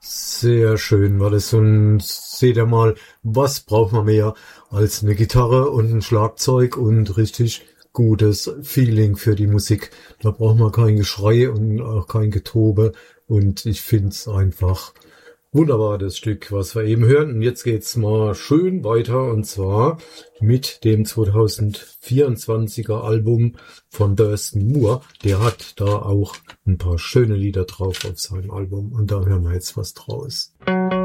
Sehr schön war das. Und seht ihr mal, was braucht man mehr als eine Gitarre und ein Schlagzeug und richtig gutes Feeling für die Musik. Da braucht man kein Geschrei und auch kein Getobe. Und ich find's einfach wunderbar, das Stück, was wir eben hören. Und jetzt geht's mal schön weiter, und zwar mit dem 2024er Album von Thurston Moore. Der hat da auch ein paar schöne Lieder drauf auf seinem Album. Und da hören wir jetzt was draus.